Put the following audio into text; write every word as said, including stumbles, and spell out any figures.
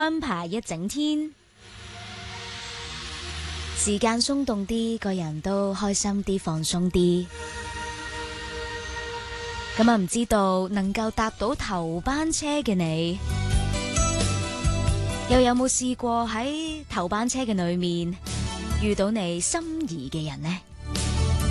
安排一整天，時間鬆動啲，個人都開心啲，放鬆啲。咁啊，唔知道能夠搭到頭班車嘅你，又有冇試過喺頭班車嘅裏面遇到你心儀嘅人呢？